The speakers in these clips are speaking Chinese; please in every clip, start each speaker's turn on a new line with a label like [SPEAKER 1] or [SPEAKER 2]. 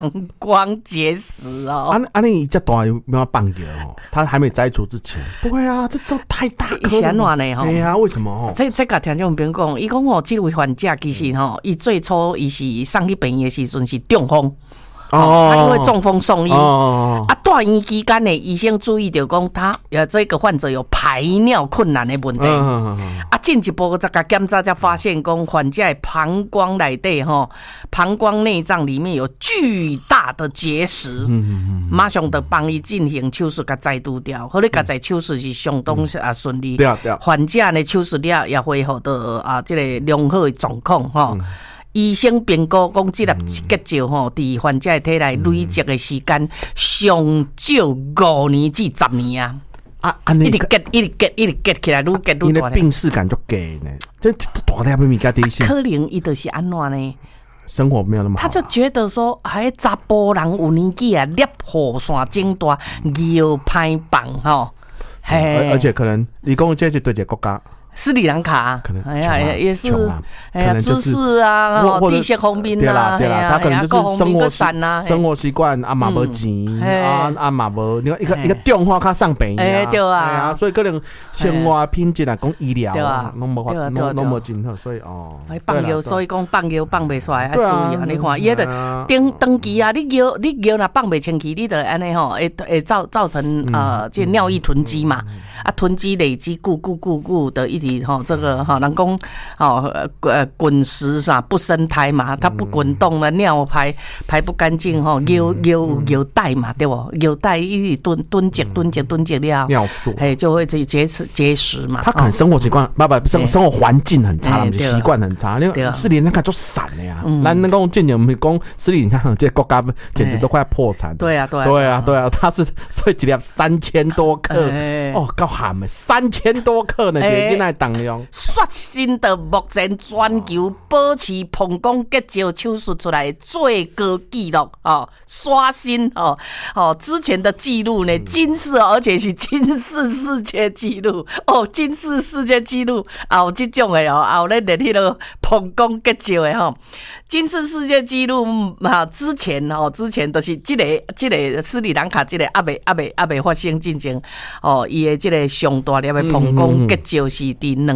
[SPEAKER 1] 光结石哦。
[SPEAKER 2] 你这大有没有放掉哦？他还没摘除之前，对啊，这太大颗了。
[SPEAKER 1] 是安怎呢？
[SPEAKER 2] 哎呀，为什么哦？
[SPEAKER 1] 这甲听众朋友讲，伊讲哦，这位患者其实吼，伊最初伊是送去病院的时阵是中风。他因为中风送医住院期间呢，医生注意到讲他这个患者有排尿困难的问题进一步再甲检查才发现讲患者的膀胱内底膀胱内脏里面有巨大的结石，马上就帮伊进行手术甲摘除掉。好，你甲摘手术是相当顺利，患者呢手术了也恢复到这个良好的状况医生评估讲，这粒结石伫患者的体内累积的时间上少5年至10年一直结起来，愈结愈大。
[SPEAKER 2] 你的病视感就给呢，这大粒物件底线。
[SPEAKER 1] 可能伊就是安怎呢？
[SPEAKER 2] 生活没有那么好，
[SPEAKER 1] 他就觉得说，查甫人有年纪啊，粒雨伞整大，腰歹放
[SPEAKER 2] 而且可能你讲这是对一个国家。
[SPEAKER 1] 斯里兰卡
[SPEAKER 2] 可能
[SPEAKER 1] 也是
[SPEAKER 2] 知
[SPEAKER 1] 识地势方面
[SPEAKER 2] 对啦，他可能就是生活习惯嘛无钱嘛无，你看一个电话卡上病
[SPEAKER 1] 对啊，
[SPEAKER 2] 所以可能生活品质讲医疗拢无真好，所以
[SPEAKER 1] 放药，所以讲放药放袂出来，要注意你看，伊个长期你药若放袂清气，你就安尼会造成这尿液囤积嘛，囤积累积固的一。这个人讲滚石啥不生胎嘛，它不滚动了，尿排不干净有带嘛，对不？有带一直蹲积了，
[SPEAKER 2] 尿素
[SPEAKER 1] 就会结石嘛。
[SPEAKER 2] 他可能生活习惯生活环境很差，习惯很差。那斯里兰卡就散了呀，咱那讲之前我们讲斯里兰卡这国家简直都快破产。
[SPEAKER 1] 对啊，
[SPEAKER 2] 他是所以一粒3000多克够咸的，3000多克呢，这个当量
[SPEAKER 1] 刷新的目前全球保持膀胱结石手术出来最高纪录刷新之前的记录呢，金氏而且是金氏世界纪录金氏世界纪录有这种的有咧列迄个膀胱结石的金氏世界纪录之前就是这个斯里兰卡这个还没发生进前伊的这个上大粒的膀胱结石是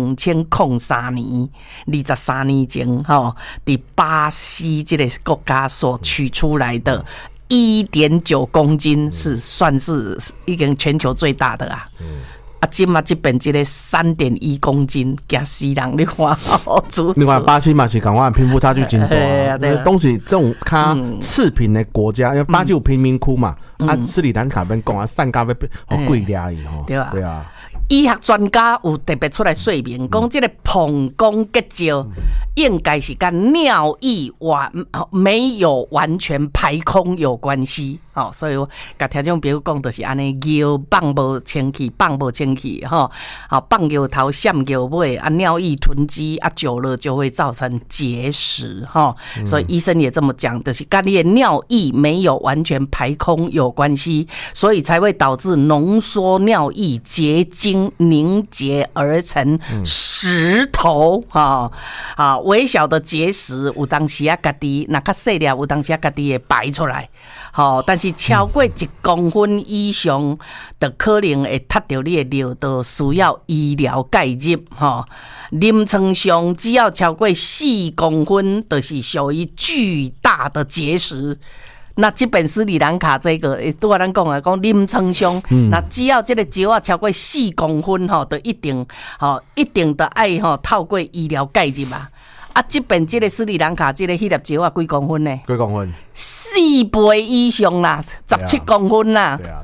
[SPEAKER 1] 2003年23年前伫巴西这个国家所取出来的1.9公斤是算是已经全球最大的今嘛这边这个3.1公斤加死人，你看
[SPEAKER 2] 另外巴西嘛是讲贫富差距真大东西这种较次贫的国家，因为巴西有贫民窟嘛斯里兰卡边讲散咖要贵俩对啊。
[SPEAKER 1] 医学专家有特别出来说明，讲这个膀胱结石应该是跟尿液没有完全排空有关系，所以甲听众朋友讲就是安尼，药放无清气，放药头闪药尾尿液囤积久了就会造成结石所以医生也这么讲，就是跟你的尿液没有完全排空有关系，所以才会导致浓缩尿液结晶凝结而成石头微小的结石有当时家己那较细粒有当时家己会排出来但是超过1公分以上就可能会踢到你的尿道，需要医疗介入临床上只要超过4公分就是属于巨大的结石。那这本斯里兰卡这个，拄仔咱讲临床上，那只要这个石超过4公分就一定的爱透过医疗介入这边这个斯里兰卡这个迄粒石几公分呢？
[SPEAKER 2] 几公分
[SPEAKER 1] ？4倍以上啦，17公分啦。
[SPEAKER 2] 对啊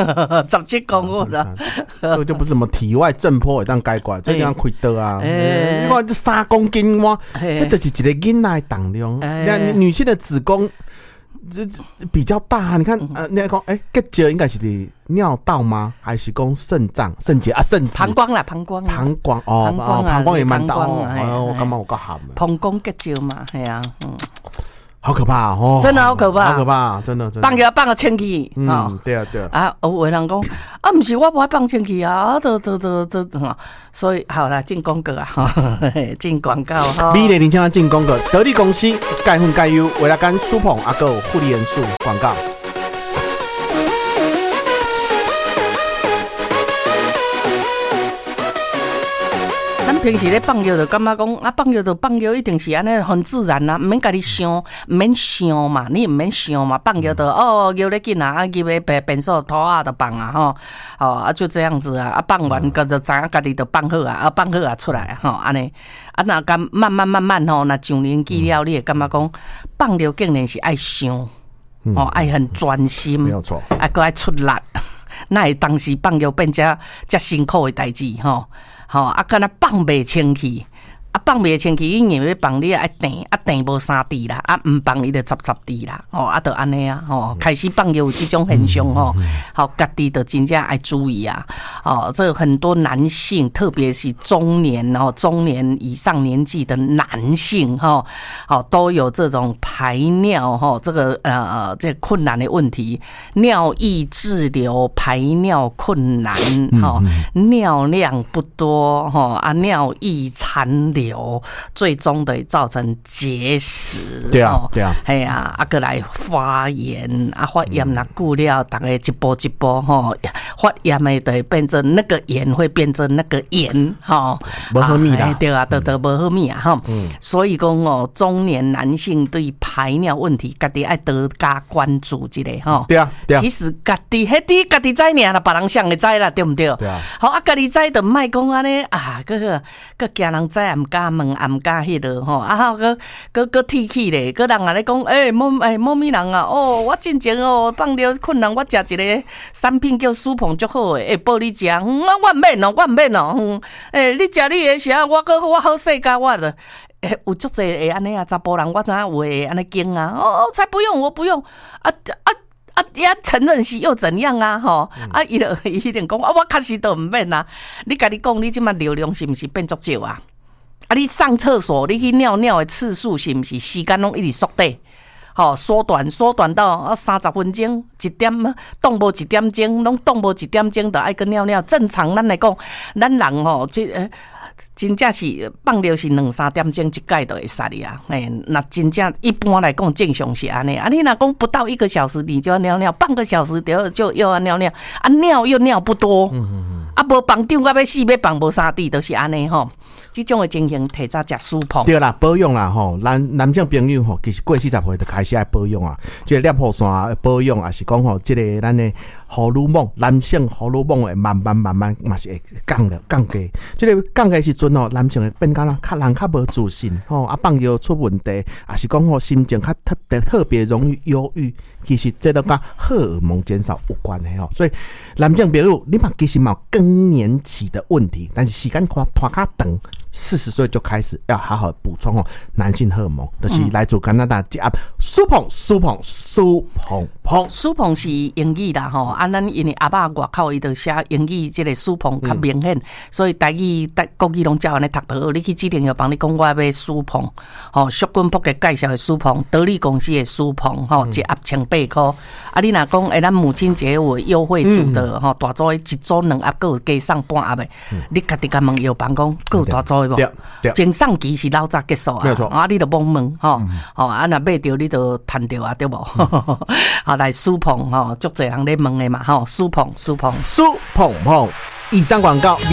[SPEAKER 1] ，17公分啦。
[SPEAKER 2] 这个就不是什么体外震波会当解决，这样开刀啊！你看这3公斤哇，这就是一个囡仔的重量。女性的子宫。这比较大你看你讲结石应该是尿道吗？还是讲肾脏、肾结肾子？
[SPEAKER 1] 膀胱
[SPEAKER 2] 膀胱也蛮大我感觉有够咸的。
[SPEAKER 1] 膀胱结石嘛，系啊，
[SPEAKER 2] 好可怕哦，
[SPEAKER 1] 真的好可怕，
[SPEAKER 2] 好可怕，真的
[SPEAKER 1] 放个清气，
[SPEAKER 2] 对啊对啊，
[SPEAKER 1] 啊，有的人讲啊，不是我不爱放清气啊，所以好啦，进广告啊，进广告哈。
[SPEAKER 2] 美丽年轻人进广告，得力公司钙粉钙优，为了干舒捧阿个护理元素广告。
[SPEAKER 1] 平时咧放药就感觉讲啊，放药就放药，一定是安尼很自然啦，唔免家己想，唔免想嘛，你唔免想嘛，放药就药咧紧啊，入去便所拖啊就放啊吼，啊就这样子啊，啊放完个就知影家己就放好啊，啊放好啊出来吼，安尼啊那咁慢慢吼，那上年纪了，你会感觉讲放药竟然是爱想，爱很专心，
[SPEAKER 2] 没有错，
[SPEAKER 1] 啊个爱出力，那会当时放药变遮辛苦的代志吼。啊，敢若放袂清气，啊放袂清气，因为要放你爱定，啊定无3滴啦，啊唔放伊就10滴啦，啊就安尼啊，开始放有这种现象家己就真正爱注意啊，这很多男性，特别是中年以上年纪的男性都有这种排尿这个这困难的问题，尿液滞留、排尿困难尿量不多尿液残留，最终的造成结石。
[SPEAKER 2] 对啊，对啊，
[SPEAKER 1] 哎呀，过来发炎发炎那久了，大家一波一波发炎的就会变成那个炎，会变成那个炎
[SPEAKER 2] 不好米啦，
[SPEAKER 1] 对啊，都不好米啊所以讲中年男性对排尿问题，家己爱多加关注一下
[SPEAKER 2] 对啊，对啊。
[SPEAKER 1] 其实家己家己知尔啦，别人想会知啦，对不对？
[SPEAKER 2] 对啊。
[SPEAKER 1] 好家己知就唔爱讲安尼个惊人知也唔敢问，也唔敢迄个个提起咧，个人啊咧讲，某咪人啊，我之前放尿困难，我食一个产品叫舒捧足好诶，报你食，我唔免哦，你食你诶时啊，我好世界我的。有足济会安尼啊，查甫人我知影有会安尼惊啊，才不用，我不用也承认是又怎样啊？伊就一定讲我确实都唔免啊。你家己讲，你即马流量是毋是变足少啊？你上厕所，你去尿的次数是毋是时间拢一直缩短？缩短到30分钟，1点动无1点钟，拢动无1点钟，就爱去尿。正常咱来讲，咱人真正是放尿是2-3点钟一届就会使哩啊！那真正一般来讲正常是安尼。你若讲不到1个小时你就要尿，半个小时就又要尿，尿又尿不多，无放张到要死，要放无3滴，都是安尼这种的情形，提早食舒捧。
[SPEAKER 2] 对啦，保养啦男性朋友其实过40岁就开始爱保养啊，这个尿泡酸保养也是讲这个咱的荷尔蒙，男性荷尔蒙会慢慢嘛是会降低。这个降低时阵男性会变较人较无自信放药出问题，也是讲心情较特别容易忧郁。其实这都跟荷尔蒙减少有关的所以男性朋友你嘛其实嘛有更年期的问题，但是时间拖较长，40岁就开始要好好补充男性荷尔蒙，就是来自加拿大这舒捧舒捧
[SPEAKER 1] 是英语啦咱因为阿爸外口伊就写英语，这个舒捧较明显，所以台语国语拢照安尼读得好。你去指定要帮你讲我要舒捧淑君博嘅介绍的舒捧，得力公司的舒捧一盒1,800块。你若讲咱母亲节有优惠组的大组一组2盒，还有加送半盒的，你家己甲问药房讲，还有大组的无？前送期是老早结束啊，你就懵问若买着你就赚着啊，对无？来舒捧足侪人咧问的嘛舒捧，
[SPEAKER 2] 以上广告。